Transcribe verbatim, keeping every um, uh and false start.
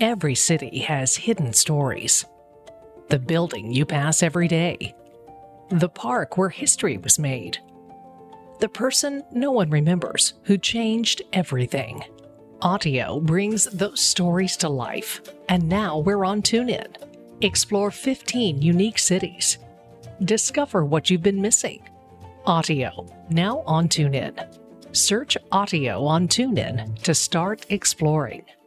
Every city has hidden stories. The building you pass every day. The park where history was made. The person no one remembers who changed everything. Audio brings those stories to life, and now we're on TuneIn. Explore fifteen unique cities. Discover what you've been missing. Audio, now on TuneIn. Search Audio on TuneIn to start exploring.